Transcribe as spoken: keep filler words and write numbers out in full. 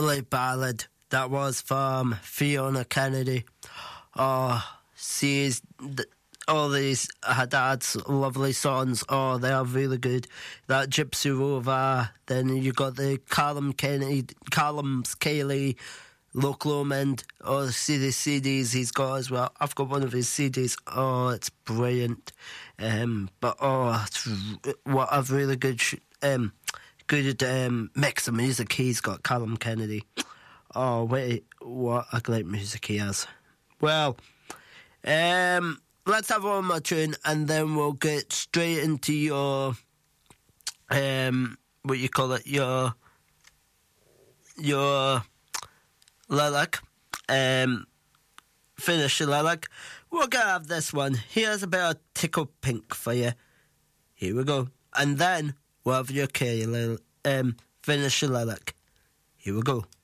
lovely ballad that was from Fiona Kennedy. Oh, she's all these her dad's lovely songs. Oh, they are really good. That Gypsy Rover. Then you got the Callum Kennedy, Callum's Kaylee, Loch Lomond. Oh, see the C Ds he's got as well. I've got one of his C Ds. Oh, it's brilliant. Um, but oh, it's, what a really good, sh- um, good um mix of music he's got. Callum Kennedy. Oh wait, what a great music he has. Well, um, let's have one more tune, and then we'll get straight into your um, what you call it, your your lilac. Um, finish your lilac. We're gonna have this one. Here's a bit of Tickle Pink for you. Here we go, and then we'll have your K. Um, finish your lilac. Here we go.